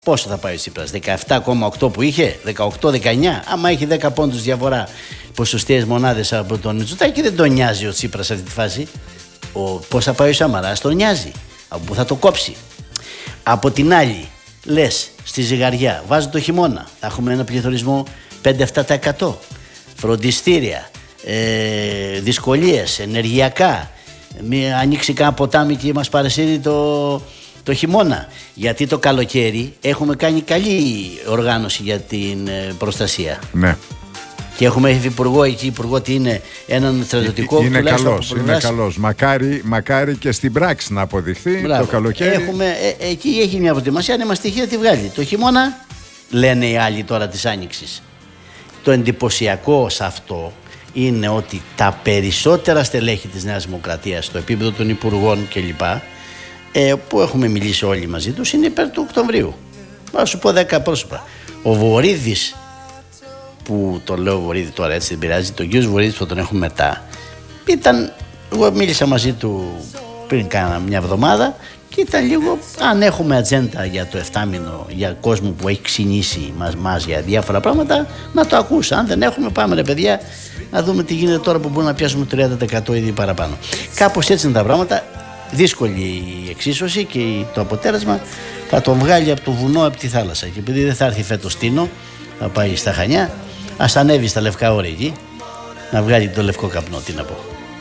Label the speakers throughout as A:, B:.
A: Πόσο θα πάει ο Τσίπρας, 17,8 που είχε, 18-19. Άμα έχει 10 πόντους διαφορά ποσοστιαίες μονάδες από τον Μητσοτάκη, δεν τον νοιάζει ο Τσίπρας σε αυτή τη φάση. Πώς θα πάει ο Σαμαράς, τον νοιάζει. Από πού θα το κόψει. Από την άλλη, λες στη ζυγαριά, βάζει το χειμώνα. Θα έχουμε ένα πληθωρισμό 5-7%. Φροντιστήρια, δυσκολίες, ενεργειακά. Μην ανοίξει κανένα ποτάμι και μας παρασύρει το χειμώνα. Γιατί το καλοκαίρι έχουμε κάνει καλή οργάνωση για την προστασία.
B: Ναι.
A: Και έχουμε υφυπουργό εκεί, υπουργό τι είναι, έναν στρατιωτικό.
B: Είναι καλός. Μακάρι και στην πράξη να αποδειχθεί. Μπράβο. Το καλοκαίρι.
A: Εκεί έχει μια προετοιμασία, αν είμαστε τυχεροί τη βγάλει. Το χειμώνα, λένε οι άλλοι τώρα της Άνοιξης. Το εντυπωσιακό σε αυτό είναι ότι τα περισσότερα στελέχη της Νέας Δημοκρατίας στο επίπεδο των υπουργών κλπ. Που έχουμε μιλήσει όλοι μαζί τους, είναι υπέρ του Οκτωβρίου. Θα σου πω 10 πρόσωπα. Ο Βορίδης, που τον λέω Βορίδη τώρα έτσι δεν πειράζει, τον κύριο Βορίδης που τον έχουμε μετά, εγώ μίλησα μαζί του πριν κάνα μια εβδομάδα και ήταν λίγο, αν έχουμε ατζέντα για το 7μηνο, για κόσμο που έχει ξυνήσει μας για διάφορα πράγματα, να το ακούσα. Αν δεν έχουμε, πάμε ρε παιδιά να δούμε τι γίνεται τώρα που μπορούμε να πιάσουμε 30% ήδη παραπάνω. Κάπως έτσι είναι τα πράγματα. Δύσκολη η εξίσωση και το αποτέλεσμα θα τον βγάλει από το βουνό, από τη θάλασσα. Και επειδή δεν θα έρθει φέτος Τίνο, θα πάει στα Χανιά, ας ανέβει στα Λευκά Όρη εκεί, να βγάλει το λευκό καπνό, τι να πω.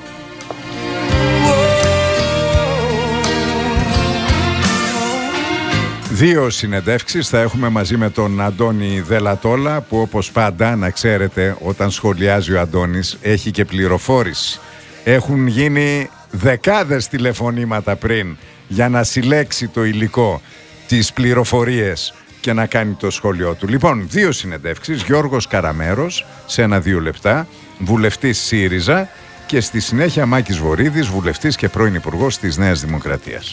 B: Δύο συνεντεύξεις θα έχουμε μαζί με τον Αντώνη Δελατόλα, που όπως πάντα, να ξέρετε, όταν σχολιάζει ο Αντώνης έχει και πληροφόρηση. Έχουν γίνει δεκάδες τηλεφωνήματα πριν για να συλλέξει το υλικό, τις πληροφορίες και να κάνει το σχόλιο του. Λοιπόν, δύο συνεντεύξεις. Γιώργος Καραμέρος σε 1-2 λεπτά, βουλευτής ΣΥΡΙΖΑ, και στη συνέχεια Μάκης Βορίδης, βουλευτής και πρώην υπουργός της Νέας Δημοκρατίας.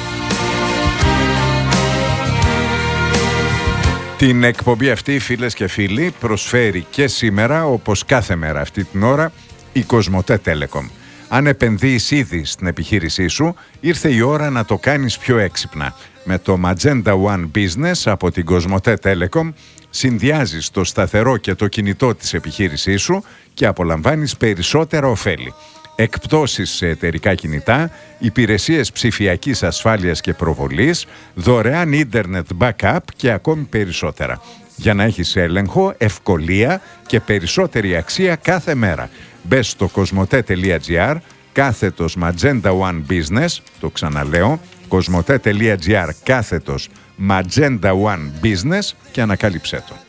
B: Την εκπομπή αυτή, φίλες και φίλοι, προσφέρει και σήμερα, όπως κάθε μέρα αυτή την ώρα, η Κοσμοτέ Telecom. Αν επενδύεις ήδη στην επιχείρησή σου, ήρθε η ώρα να το κάνεις πιο έξυπνα. Με το Magenta One Business από την Κοσμοτέ Telecom συνδυάζεις το σταθερό και το κινητό της επιχείρησής σου και απολαμβάνεις περισσότερα ωφέλη. Εκπτώσεις σε εταιρικά κινητά, υπηρεσίες ψηφιακής ασφάλειας και προβολής, δωρεάν ίντερνετ backup και ακόμη περισσότερα. Για να έχεις έλεγχο, ευκολία και περισσότερη αξία κάθε μέρα. Μπες στο cosmote.gr κάθετος Magenta One Business, το ξαναλέω, cosmote.gr κάθετος Magenta One Business και ανακάλυψέ το.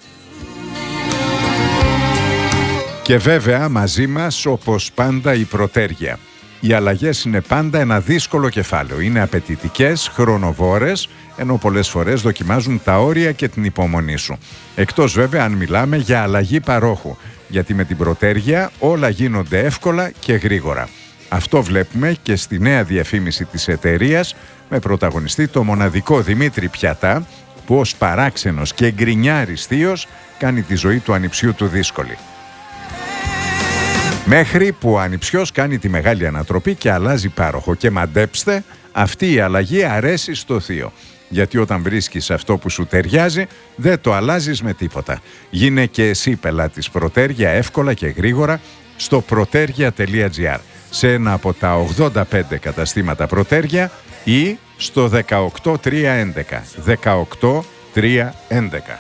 B: Και βέβαια μαζί μας, όπως πάντα, η Πρωτέργεια. Οι αλλαγές είναι πάντα ένα δύσκολο κεφάλαιο. Είναι απαιτητικές, χρονοβόρες, ενώ πολλές φορές δοκιμάζουν τα όρια και την υπομονή σου. Εκτός βέβαια αν μιλάμε για αλλαγή παρόχου, γιατί με την Πρωτέργεια όλα γίνονται εύκολα και γρήγορα. Αυτό βλέπουμε και στη νέα διαφήμιση της εταιρείας, με πρωταγωνιστή το μοναδικό Δημήτρη Πιατά, που ως παράξενος και γκρινιάρης θείος κάνει τη ζωή του ανιψιού του δύσκολη. Μέχρι που ο ανιψιός κάνει τη μεγάλη ανατροπή και αλλάζει πάροχο. Και μαντέψτε, αυτή η αλλαγή αρέσει στο θείο. Γιατί όταν βρίσκεις αυτό που σου ταιριάζει, δεν το αλλάζεις με τίποτα. Γίνε και εσύ πελάτης Πρωτέργεια εύκολα και γρήγορα στο protergia.gr, σε ένα από τα 85 καταστήματα Πρωτέργεια ή στο 18311. 18311.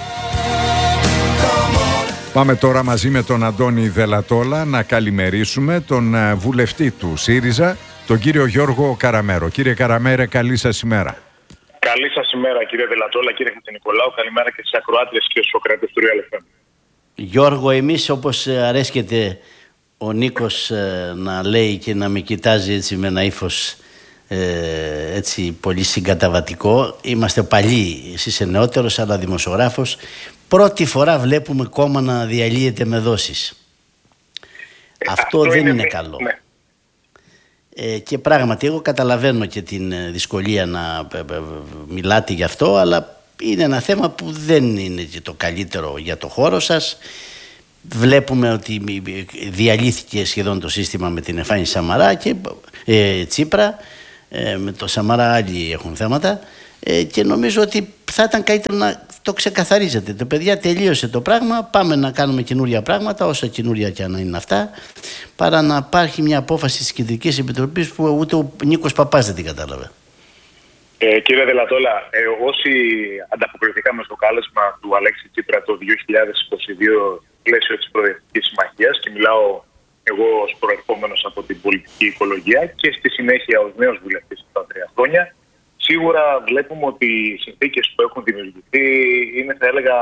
B: Πάμε τώρα μαζί με τον Αντώνη Δελατόλα να καλημερίσουμε τον βουλευτή του ΣΥΡΙΖΑ, τον κύριο Γιώργο Καραμέρο. Κύριε Καραμέρε, καλή σας ημέρα.
C: Καλή σας ημέρα κύριε Δελατόλα, κύριε Χατζηνικολάου. Καλημέρα και στις ακροάτριες και στους ακροατές του Real FM.
A: Γιώργο, εμείς όπως αρέσκεται ο Νίκος να λέει και να με κοιτάζει έτσι με ένα ύφος έτσι πολύ συγκαταβατικό, είμαστε παλιοί, εσύ είσαι νεότερος αλλά δημοσιογράφος. Πρώτη φορά βλέπουμε κόμμα να διαλύεται με δόσεις. Αυτό δεν είναι καλό. Ναι. Και πράγματι εγώ καταλαβαίνω και την δυσκολία να μιλάτε γι' αυτό, αλλά είναι ένα θέμα που δεν είναι και το καλύτερο για το χώρο σας. Βλέπουμε ότι διαλύθηκε σχεδόν το σύστημα με την εμφάνιση Σαμαρά και Τσίπρα. Με το Σαμαρά άλλοι έχουν θέματα. Και νομίζω ότι θα ήταν καλύτερο να το ξεκαθαρίζετε. Το παιδιά, τελείωσε το πράγμα, πάμε να κάνουμε καινούρια πράγματα, όσο καινούρια και αν είναι αυτά, παρά να υπάρχει μια απόφαση της Κεντρικής Επιτροπής που ούτε ο Νίκος Παπάς δεν την κατάλαβε.
C: Κύριε Δελατόλα, όσοι ανταποκριθήκαμε στο κάλεσμα του Αλέξη Τσίπρα το 2022 πλαίσιο της Προοδευτικής Συμμαχίας, και μιλάω εγώ ως προερχόμενος από την πολιτική οικολογία και στη συνέχεια ως νέος βουλευτής τα 3 χρόνια, σίγουρα βλέπουμε ότι οι συνθήκες που έχουν δημιουργηθεί είναι, θα έλεγα,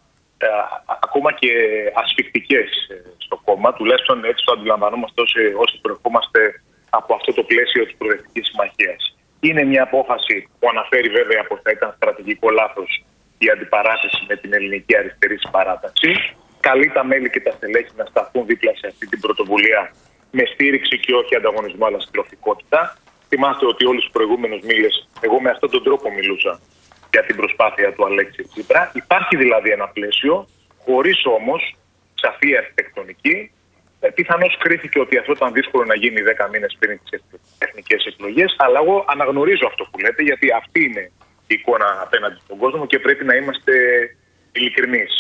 C: ακόμα και ασφικτικές στο κόμμα, τουλάχιστον έτσι το αντιλαμβανόμαστε όσοι προερχόμαστε από αυτό το πλαίσιο της Προοδευτικής Συμμαχίας. Είναι μια απόφαση που αναφέρει βέβαια πως θα ήταν στρατηγικό λάθος η αντιπαράθεση με την ελληνική αριστερή συμπαράταξη. Καλεί τα μέλη και τα στελέχη να σταθούν δίπλα σε αυτή την πρωτοβουλία με στήριξη και όχι ανταγωνισμό, αλλά συντροφικότητα. Θυμάστε ότι όλους τους προηγούμενους μήνες εγώ με αυτόν τον τρόπο μιλούσα για την προσπάθεια του Αλέξη Τσίπρα. Υπάρχει δηλαδή ένα πλαίσιο, χωρίς όμως σαφή αρχιτεκτονική. Πιθανώς κρίθηκε ότι αυτό ήταν δύσκολο να γίνει 10 μήνες πριν τις εθνικές εκλογές, αλλά εγώ αναγνωρίζω αυτό που λέτε, γιατί αυτή είναι η εικόνα απέναντι στον κόσμο και πρέπει να είμαστε ειλικρινείς.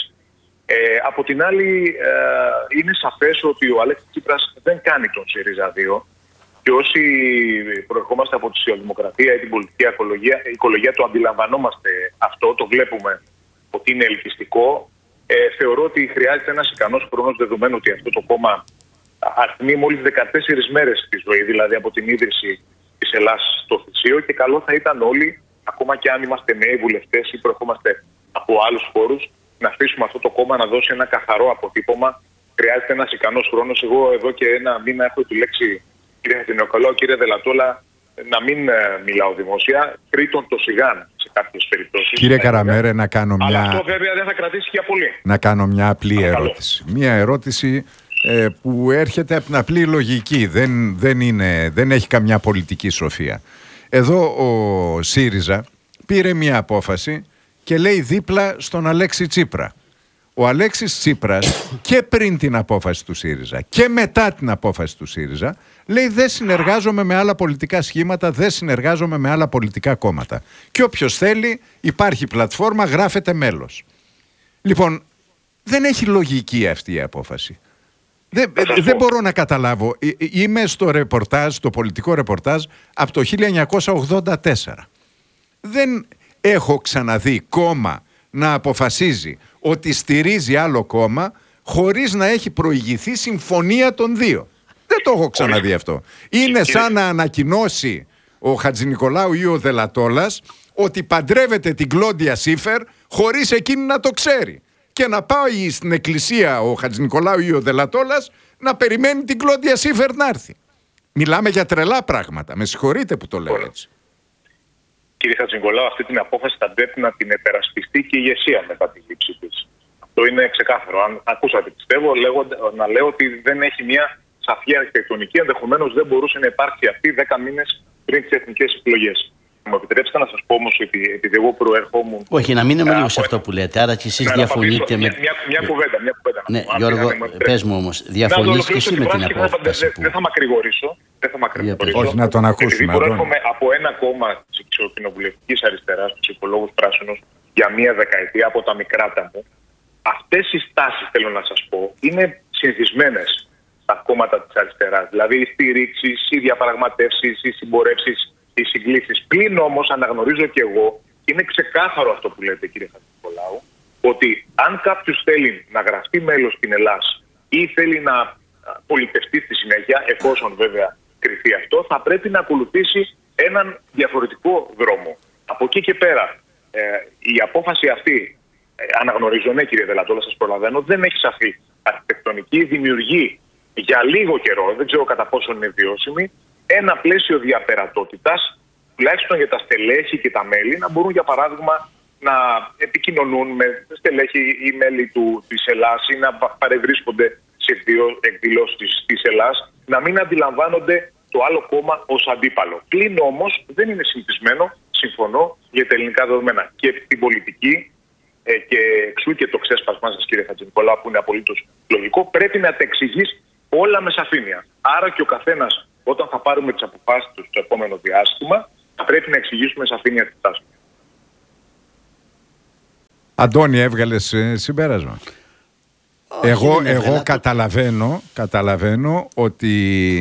C: Από την άλλη, είναι σαφές ότι ο Αλέξης Τσίπρας δεν κάνει τον ΣΥΡΙΖΑ 2, και όσοι προερχόμαστε από τη σοσιαλδημοκρατία ή την πολιτική οικολογία το αντιλαμβανόμαστε αυτό, το βλέπουμε ότι είναι ελκυστικό. Θεωρώ ότι χρειάζεται ένας ικανός χρόνος, δεδομένου ότι αυτό το κόμμα αρνεί μόλις 14 μέρες στη ζωή, δηλαδή από την ίδρυση της Ελλάς στο Θησίο, και καλό θα ήταν όλοι, ακόμα και αν είμαστε νέοι βουλευτές ή προερχόμαστε από άλλους χώρους, να αφήσουμε αυτό το κόμμα να δώσει ένα καθαρό αποτύπωμα. Χρειάζεται ένας ικανός χρόνος. Εγώ εδώ και ένα μήνα έχω επιλέξει, κύριε Χατζηνικολάου, κύριε Δελατόλα, να μην μιλάω δημόσια. Τρίτον, το σιγάν σε κάποιες περιπτώσεις.
B: Κύριε Καραμέρε, να κάνω μια...
C: Αλλά αυτό βέβαια δεν θα κρατήσει για πολύ.
B: Να κάνω μια απλή ερώτηση. Μια ερώτηση που έρχεται από την απλή λογική. Δεν έχει καμιά πολιτική σοφία. Εδώ ο ΣΥΡΙΖΑ πήρε μια απόφαση και λέει δίπλα στον Αλέξη Τσίπρα. Ο Αλέξης Τσίπρας και πριν την απόφαση του ΣΥΡΙΖΑ και μετά την απόφαση του ΣΥΡΙΖΑ λέει δεν συνεργάζομαι με άλλα πολιτικά σχήματα, δεν συνεργάζομαι με άλλα πολιτικά κόμματα. Και όποιος θέλει, υπάρχει πλατφόρμα, γράφεται μέλος. Λοιπόν, δεν έχει λογική αυτή η απόφαση. Δεν μπορώ να καταλάβω. Είμαι στο ρεπορτάζ, στο πολιτικό ρεπορτάζ από το 1984. Δεν έχω ξαναδεί κόμμα να αποφασίζει ότι στηρίζει άλλο κόμμα χωρίς να έχει προηγηθεί συμφωνία των δύο. Δεν το έχω ξαναδεί αυτό. Είναι σαν να ανακοινώσει ο Χατζηνικολάου ή ο Δελατόλας ότι παντρεύεται την Κλόντια Σίφερ χωρίς εκείνη να το ξέρει. Και να πάει στην εκκλησία ο Χατζηνικολάου ή ο Δελατόλας να περιμένει την Κλόντια Σίφερ να έρθει. Μιλάμε για τρελά πράγματα. Με συγχωρείτε που το λέω έτσι.
C: Κύριε Χατζηνικολάου, αυτή την απόφαση θα πρέπει να την επερασπιστεί και η ηγεσία μετά τη λήψη της. Αυτό είναι ξεκάθαρο. Αν ακούσατε, πιστεύω, να λέω ότι δεν έχει μια σαφή αρχιτεκτονική. Ενδεχομένως δεν μπορούσε να υπάρξει αυτή 10 μήνες πριν τις εθνικές εκλογές. Μου επιτρέψτε να σας πω όμως, επειδή εγώ προερχόμουν.
A: Όχι, να μείνουμε λίγο σε αυτό που λέτε. Άρα και εσείς διαφωνείτε με.
C: Μια κουβέντα.
A: Ναι, Γιώργο, πες μου όμως, διαφωνείς και εσύ με την απόφαση.
C: Δεν θα μακρηγορήσω.
B: Όχι, να τον ακούσουμε.
C: Επειδή προέρχομαι από ένα κόμμα της κοινοβουλευτικής αριστεράς, τους Οικολόγους Πράσινους, για μία δεκαετία από τα μικράτα μου, αυτές οι στάσεις, θέλω να σας πω, είναι συνηθισμένες στα κόμματα της αριστεράς. Δηλαδή οι στηρίξεις, οι διαπραγματεύσεις, οι συμπορεύσεις, οι συγκλήσεις. Πλην όμως αναγνωρίζω και εγώ, είναι ξεκάθαρο αυτό που λέτε, κύριε Χατζηνικολάου, ότι αν κάποιος θέλει να γραφτεί μέλος στην Ελλάδα ή θέλει να πολιτευτεί στη συνέχεια, εφόσον βέβαια κριθεί αυτό, θα πρέπει να ακολουθήσει έναν διαφορετικό δρόμο. Από εκεί και πέρα, η απόφαση αυτή, αναγνωρίζω, ναι κύριε Δελατόλα, σας προλαβαίνω, δεν έχει σαφή αρχιτεκτονική, δημιουργεί για λίγο καιρό, δεν ξέρω κατά πόσο είναι βιώσιμη, ένα πλαίσιο διαπερατότητας, τουλάχιστον για τα στελέχη και τα μέλη, να μπορούν για παράδειγμα να επικοινωνούν με στελέχη ή μέλη της Ελλάς ή να παρευρίσκονται σε εκδηλώσεις της Ελλάς, να μην αντιλαμβάνονται το άλλο κόμμα ως αντίπαλο. Πλην όμως δεν είναι συνηθισμένο, συμφωνώ, για τα ελληνικά δεδομένα. Και την πολιτική, και εξού και το ξέσπασμά σας κύριε Χατζηνικολάου, που είναι απολύτως λογικό, πρέπει να τα εξηγείς όλα με σαφήνεια. Άρα και ο καθένας, όταν θα πάρουμε τις αποφάσεις του στο επόμενο διάστημα, θα πρέπει να εξηγήσουμε σαφήνεια τη τάση.
B: Αντώνη, έβγαλες συμπέρασμα? Εγώ καταλαβαίνω ότι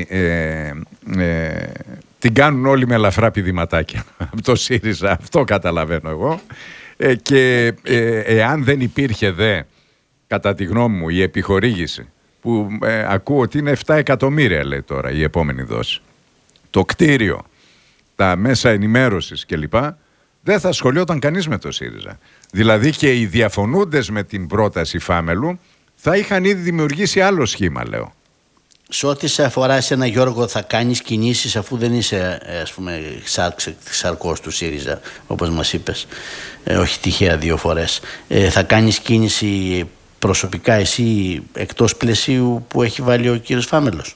B: την κάνουν όλοι με ελαφρά πηδηματάκια από το ΣΥΡΙΖΑ. Αυτό καταλαβαίνω εγώ. Και εάν δεν υπήρχε κατά τη γνώμη μου, η επιχορήγηση που ακούω ότι είναι 7 εκατομμύρια λέει τώρα η επόμενη δόση, το κτίριο, τα μέσα ενημέρωσης κλπ, δεν θα ασχολιόταν κανείς με το ΣΥΡΙΖΑ. Δηλαδή και οι διαφωνούντες με την πρόταση Φάμελου θα είχαν ήδη δημιουργήσει άλλο σχήμα, λέω.
A: Σε ό,τι σε αφορά εσένα, Γιώργο, θα κάνεις κινήσεις αφού δεν είσαι, ας πούμε, σαρκός του ΣΥΡΙΖΑ, όπως μας είπες, όχι τυχαία 2 φορές. Θα κάνεις κίνηση προσωπικά εσύ εκτός πλαισίου που έχει βάλει ο κύριος Φάμελος?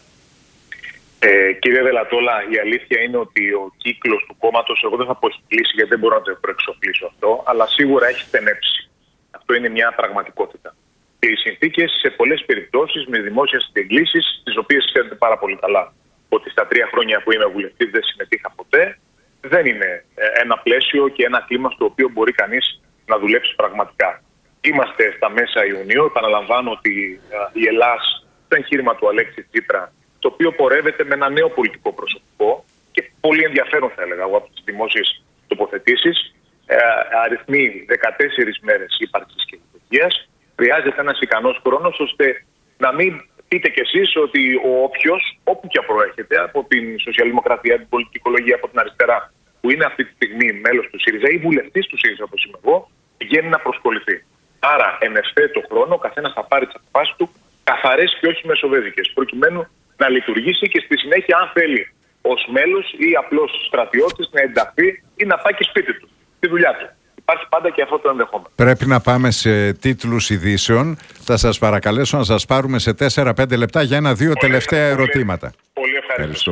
C: Κύριε Δελατόλα, η αλήθεια είναι ότι ο κύκλος του κόμματος, εγώ δεν θα πω έχει κλείσει γιατί δεν μπορώ να το προεξοφλήσω αυτό, αλλά σίγουρα έχει στενέψει. Αυτό είναι μια πραγματικότητα. Και οι συνθήκες σε πολλές περιπτώσεις με δημόσιες εγκλήσεις, τις οποίες ξέρετε πάρα πολύ καλά ότι στα 3 χρόνια που είμαι βουλευτής δεν συμμετείχα ποτέ, δεν είναι ένα πλαίσιο και ένα κλίμα στο οποίο μπορεί κανείς να δουλέψει πραγματικά. Είμαστε στα μέσα Ιουνίου. Επαναλαμβάνω ότι η Ελλάς, το εγχείρημα του Αλέξη Τσίπρα, το οποίο πορεύεται με ένα νέο πολιτικό προσωπικό και πολύ ενδιαφέρον, θα έλεγα εγώ, από τις δημόσιες τοποθετήσεις, αριθμεί 14 μέρες ύπαρξης και λειτουργίας. Χρειάζεται ένας ικανός χρόνος ώστε να μην πείτε κι εσείς ότι ο όποιος, όπου και προέρχεται, από την σοσιαλδημοκρατία, την πολιτική οικολογία, από την αριστερά, που είναι αυτή τη στιγμή μέλος του ΣΥΡΙΖΑ ή βουλευτής του ΣΥΡΙΖΑ, όπως είμαι εγώ, πηγαίνει να προσκοληθεί. Άρα, εν ευθέτω χρόνο, ο καθένας θα πάρει τις αποφάσεις του καθαρές και όχι μεσοβέζικες, προκειμένου να λειτουργήσει και στη συνέχεια, αν θέλει, ως μέλος ή απλώς στρατιώτης, να ενταχθεί ή να πάει και σπίτι του, στη δουλειά του. Υπάρχει πάντα και αυτό το ενδεχόμενο. Πρέπει
B: να πάμε σε τίτλους ειδήσεων. Θα σας παρακαλέσω να σας πάρουμε σε 4-5 λεπτά για 1-2 τελευταία ερωτήματα.
C: Πολύ ευχαριστώ.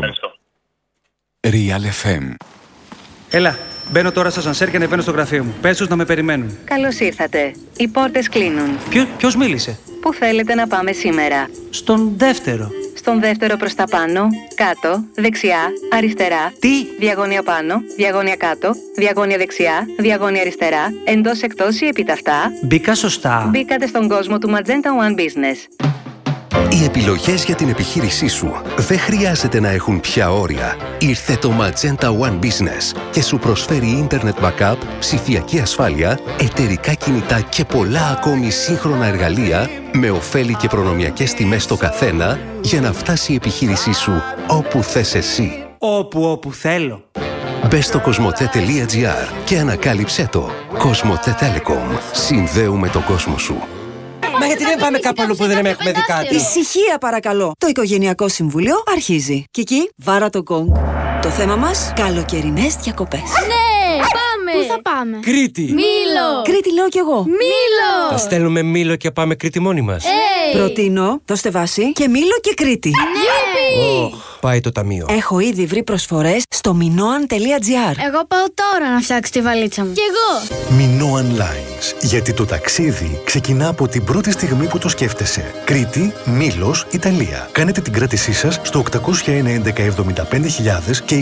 D: Real FM.
E: Έλα, μπαίνω τώρα στα σανσέρ και ανεβαίνω στο γραφείο μου. Πες τους να με περιμένουν.
F: Καλώς ήρθατε. Οι πόρτες κλείνουν.
E: Ποιος μίλησε?
F: Πού θέλετε να πάμε σήμερα?
E: Στον δεύτερο.
F: Στον δεύτερο προς τα πάνω, κάτω, δεξιά, αριστερά.
E: Τι?
F: Διαγώνια πάνω, διαγώνια κάτω, διαγώνια δεξιά, διαγώνια αριστερά, εντός εκτός ή επιταυτά.
E: Μπήκα σωστά?
F: Μπήκατε στον κόσμο του Magenta One Business.
D: Οι επιλογές για την επιχείρησή σου δεν χρειάζεται να έχουν πια όρια. Ήρθε το Magenta One Business και σου προσφέρει Internet Backup, ψηφιακή ασφάλεια, εταιρικά κινητά και πολλά ακόμη σύγχρονα εργαλεία με ωφέλη και προνομιακές τιμές στο καθένα για να φτάσει η επιχείρησή σου όπου θες εσύ.
E: Όπου θέλω.
D: Μπες στο cosmote.gr και ανακάλυψέ το. Cosmote Telecom. Συνδέουμε τον κόσμο σου.
G: Μα γιατί δεν πάμε κάπου αλλού που δεν έχουμε δει κάτι?
H: Ησυχία παρακαλώ. Το Οικογενειακό Συμβούλιο αρχίζει. Κική, βάρα το γκονγκ. Το θέμα μας, καλοκαιρινές διακοπές.
I: Ναι, πάμε! Πού θα πάμε?
G: Κρήτη!
I: Μήλο!
H: Κρήτη λέω κι εγώ.
I: Μήλο!
G: Θα στέλνουμε Μήλο και πάμε Κρήτη μόνοι μας.
H: Προτείνω, δώστε βάση και Μήλο και Κρήτη.
I: Γιουπι!
G: Πάει το ταμείο.
H: Έχω ήδη βρει προσφορές στο minoan.gr.
I: Εγώ πάω τώρα να φτιάξω τη βαλίτσα μου. Κι εγώ!
J: Minoan Lines. Γιατί το ταξίδι ξεκινά από την πρώτη στιγμή που το σκέφτεσαι. Κρήτη, Μήλος, Ιταλία. Κάνετε την κράτησή σας στο 801-1175.000 και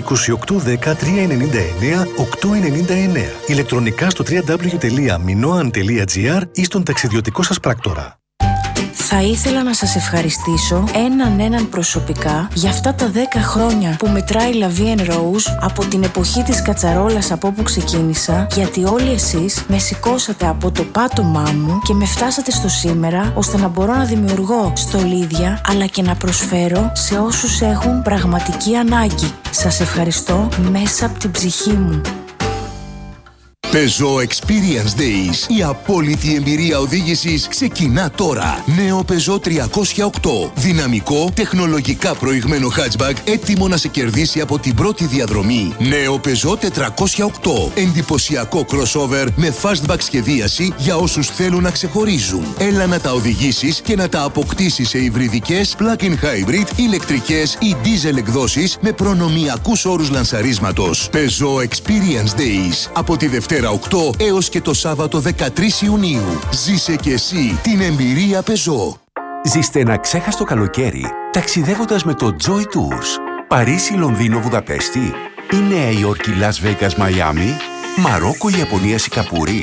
J: 2810-399-899. Ηλεκτρονικά στο www.minoan.gr ή στον ταξιδιωτικό σας πράκτορα.
K: Θα ήθελα να σας ευχαριστήσω έναν προσωπικά για αυτά τα 10 χρόνια που μετράει La Vie en Rose από την εποχή της κατσαρόλας από όπου ξεκίνησα, γιατί όλοι εσείς με σηκώσατε από το πάτωμά μου και με φτάσατε στο σήμερα, ώστε να μπορώ να δημιουργώ στολίδια αλλά και να προσφέρω σε όσους έχουν πραγματική ανάγκη. Σας ευχαριστώ μέσα από την ψυχή μου.
L: Peugeot Experience Days. Η απόλυτη εμπειρία οδήγησης ξεκινά τώρα. Νέο Peugeot 308. Δυναμικό, τεχνολογικά προηγμένο hatchback, έτοιμο να σε κερδίσει από την πρώτη διαδρομή. Νέο Peugeot 408. Εντυπωσιακό crossover με fastback σχεδίαση για όσους θέλουν να ξεχωρίζουν. Έλα να τα οδηγήσεις και να τα αποκτήσεις σε υβριδικές, plug-in hybrid, ηλεκτρικές ή diesel εκδόσεις με προνομιακούς όρους λανσαρίσματος. Peugeot Experience Days. Από τη Δευτέρα 8 έως και το Σάββατο 13 Ιουνίου. Ζήσε και εσύ την εμπειρία Peugeot.
D: Ζήστε ένα ξέχαστο καλοκαίρι ταξιδεύοντας με το Joy Tours. Παρίσι, Λονδίνο, Βουδαπέστη ή Νέα Υόρκη, Las Vegas, Μαϊάμι, Μαρόκο, Ιαπωνία, Σιγκαπούρη.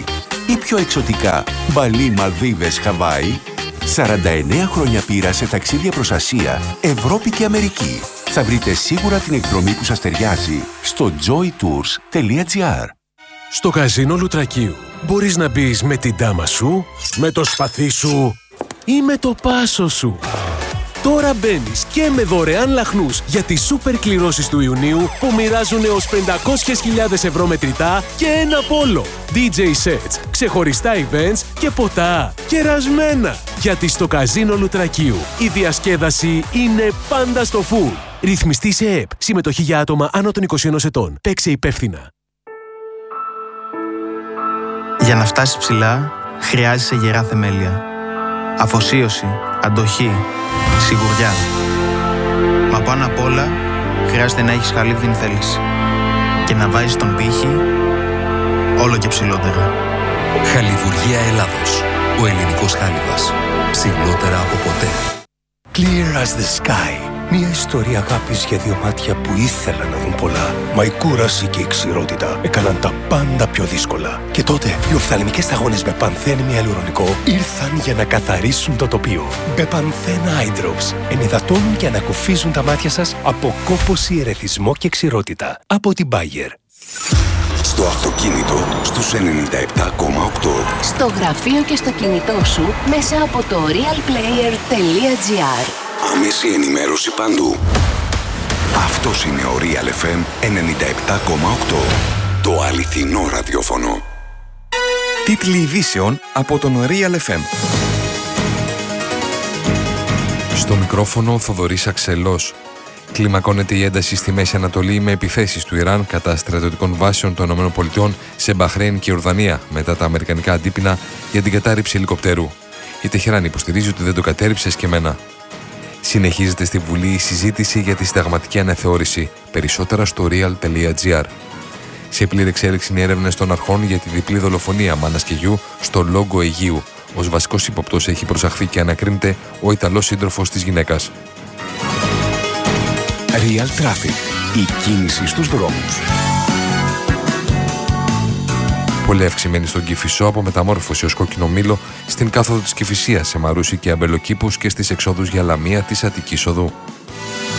M: ή πιο εξωτικά Μπαλί, Μαλδίβες, Χαβάη. 49 χρόνια πείρα σε ταξίδια προς Ασία, Ευρώπη και Αμερική. Θα βρείτε σίγουρα την εκδρομή που σας ταιριάζει στο joytours.gr.
N: Στο καζίνο Λουτρακίου μπορείς να μπεις με την ντάμα σου, με το σπαθί σου ή με το πάσο σου. Τώρα μπαίνεις και με δωρεάν λαχνούς για τις σούπερ κληρώσεις του Ιουνίου που μοιράζουν έως 500.000 ευρώ μετρητά και ένα πόλο. DJ sets, ξεχωριστά events και ποτά. Κερασμένα! Γιατί στο καζίνο Λουτρακίου η διασκέδαση είναι πάντα στο full. Ρυθμιστή σε ΕΠ. Συμμετοχή για άτομα άνω των 21 ετών. Παίξε υπεύθυνα.
O: Για να φτάσεις ψηλά, χρειάζεσαι γερά θεμέλια. Αφοσίωση, αντοχή, σιγουριά. Μα πάνω απ' όλα, χρειάζεται να έχεις χαλίβδινη θέληση. Και να βάζεις τον πύχη όλο και ψηλότερα.
D: Χαλιβουργία Ελλάδος. Ο ελληνικός χάλιβας. Ψηλότερα από ποτέ.
P: Clear as the sky. Μια ιστορία αγάπης για δύο μάτια που ήθελαν να δουν πολλά. Μα η κούραση και η ξηρότητα έκαναν τα πάντα πιο δύσκολα. Και τότε οι οφθαλμικές σταγόνες με πανθένη ιαλουρονικό ήρθαν για να καθαρίσουν το τοπίο. Μπεπανθέν Eye Drops ενυδατώνουν και ανακουφίζουν τα μάτια σας από κόπωση, ερεθισμό και ξηρότητα. Από την Bayer.
L: Στο αυτοκίνητο, στους 97,8.
Q: Στο γραφείο και στο κινητό σου μέσα από το realplayer.gr.
L: Άμεση ενημέρωση παντού. Αυτός είναι ο Real FM 97,8. Το αληθινό ραδιόφωνο.
R: Τίτλοι ειδήσεων από τον Real FM.
S: Στο μικρόφωνο ο Θοδωρής Αξελός. Κλιμακώνεται η ένταση στη Μέση Ανατολή με επιθέσεις του Ιράν κατά στρατιωτικών βάσεων των ΗΠΑ σε Μπαχρέιν και Ορδανία μετά τα αμερικανικά αντίπεινα για την κατάρριψη ελικοπτέρου. Η Τεχεράν υποστηρίζει ότι δεν το κατέρριψε εσκεμμένα. Συνεχίζεται στη Βουλή η συζήτηση για τη συνταγματική αναθεώρηση. Περισσότερα στο real.gr. Σε πλήρη εξέλιξη είναι έρευνες των αρχών για τη διπλή δολοφονία μάνας και γιου στο Λόγκο Αιγείου. Ως βασικός ύποπτος έχει προσαχθεί και ανακρίνεται ο Ιταλός σύντροφος της γυναίκας.
L: Real Traffic. Η κίνηση στους δρόμους.
S: Πολύ αυξημένη στον Κηφισό από μεταμόρφωση ως Κόκκινο Μήλο στην κάθοδο της Κηφισίας σε Μαρούσι και Αμπελοκήπους και στις εξόδους για Λαμία της Αττικής Οδού.